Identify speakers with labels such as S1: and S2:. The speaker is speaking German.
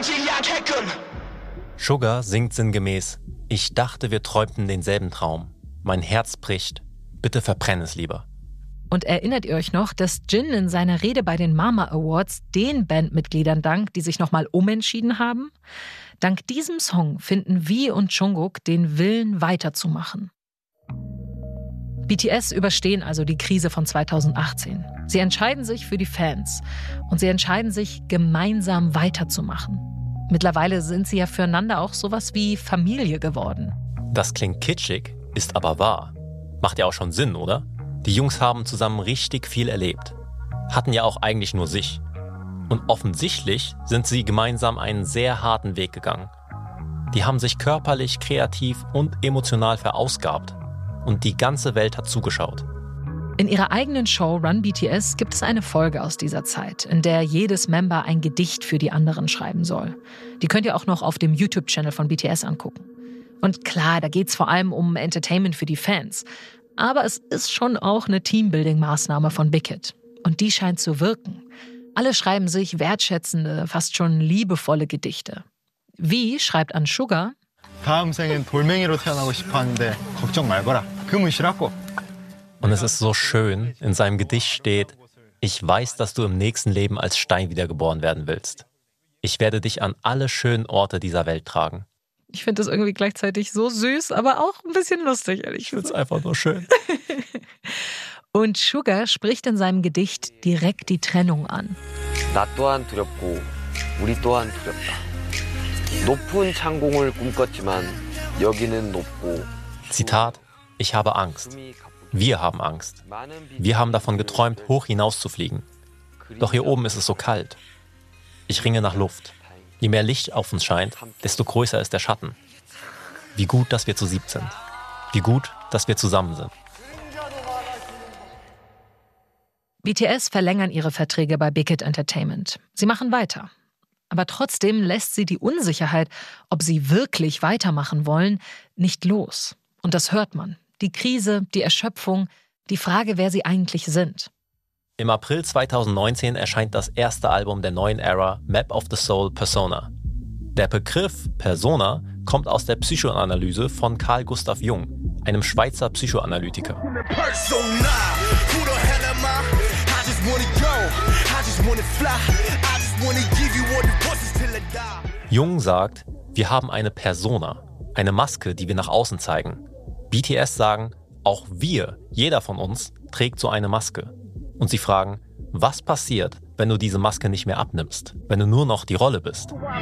S1: Sugar singt sinngemäß: Ich dachte, wir träumten denselben Traum. Mein Herz bricht. Bitte verbrenn es lieber.
S2: Und erinnert ihr euch noch, dass Jin in seiner Rede bei den Mama Awards den Bandmitgliedern dankt, die sich nochmal umentschieden haben? Dank diesem Song finden V und Jungkook den Willen, weiterzumachen. BTS überstehen also die Krise von 2018. Sie entscheiden sich für die Fans und sie entscheiden sich, gemeinsam weiterzumachen. Mittlerweile sind sie ja füreinander auch sowas wie Familie geworden.
S1: Das klingt kitschig, ist aber wahr. Macht ja auch schon Sinn, oder? Die Jungs haben zusammen richtig viel erlebt. Hatten ja auch eigentlich nur sich. Und offensichtlich sind sie gemeinsam einen sehr harten Weg gegangen. Die haben sich körperlich, kreativ und emotional verausgabt. Und die ganze Welt hat zugeschaut.
S2: In ihrer eigenen Show Run BTS gibt es eine Folge aus dieser Zeit, in der jedes Member ein Gedicht für die anderen schreiben soll. Die könnt ihr auch noch auf dem YouTube-Channel von BTS angucken. Und klar, da geht es vor allem um Entertainment für die Fans. Aber es ist schon auch eine Teambuilding-Maßnahme von Big Hit. Und die scheint zu wirken. Alle schreiben sich wertschätzende, fast schon liebevolle Gedichte. V schreibt an Sugar:
S3: 다음 생엔 돌멩이로 태어나고 싶어 하는데 걱정 말거라. 금은 싫었고.
S1: Und es ist so schön, in seinem Gedicht steht: Ich weiß, dass du im nächsten Leben als Stein wiedergeboren werden willst. Ich werde dich an alle schönen Orte dieser Welt tragen.
S2: Ich finde das irgendwie gleichzeitig so süß, aber auch ein bisschen lustig, ehrlich gesagt.
S1: Ich finde es einfach nur schön.
S2: Und Sugar spricht in seinem Gedicht direkt die Trennung an.
S4: 나 또한 두렵고 우리 또한 두렵다. 높은 창공을 꿈꿨지만 여기는 높고.
S1: Zitat: Ich habe Angst. Wir haben Angst. Wir haben davon geträumt, hoch hinauszufliegen. Doch hier oben ist es so kalt. Ich ringe nach Luft. Je mehr Licht auf uns scheint, desto größer ist der Schatten. Wie gut, dass wir zu 7 sind. Wie gut, dass wir zusammen sind.
S2: BTS verlängern ihre Verträge bei Big Hit Entertainment. Sie machen weiter. Aber trotzdem lässt sie die Unsicherheit, ob sie wirklich weitermachen wollen, nicht los. Und das hört man. Die Krise, die Erschöpfung, die Frage, wer sie eigentlich sind.
S1: Im April 2019 erscheint das erste Album der neuen Ära, Map of the Soul Persona. Der Begriff Persona kommt aus der Psychoanalyse von Carl Gustav Jung, einem Schweizer Psychoanalytiker. Jung sagt, wir haben eine Persona, eine Maske, die wir nach außen zeigen. BTS sagen, auch wir, jeder von uns, trägt so eine Maske. Und sie fragen, was passiert, wenn du diese Maske nicht mehr abnimmst, wenn du nur noch die Rolle bist?